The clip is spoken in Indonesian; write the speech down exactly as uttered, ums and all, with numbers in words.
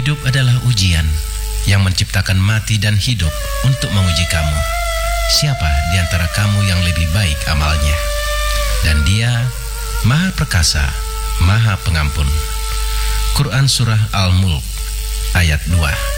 Hidup adalah ujian yang menciptakan mati dan hidup untuk menguji kamu. Siapa di antara kamu yang lebih baik amalnya? Dan Dia Maha Perkasa, Maha Pengampun. Quran Surah Al-Mulk ayat dua.